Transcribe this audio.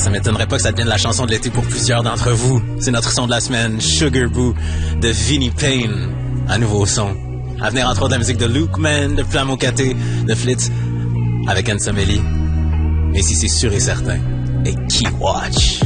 Ça m'étonnerait pas que ça devienne la chanson de l'été pour plusieurs d'entre vous. C'est notre son de la semaine, Sugar Boo, de Vinnie Payne. Un nouveau son. À venir entre autres la musique de Luke Man, de Flammo Caté, de Flitz, avec Anne Someli. Mais si c'est sûr et certain, et Key Watch.